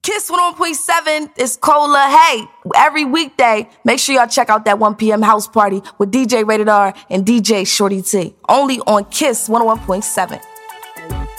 Kiss 101.7 is Cola. Hey, every weekday, make sure y'all check out that 1 p.m. house party with DJ Rated R and DJ Shorty T. Only on Kiss 101.7.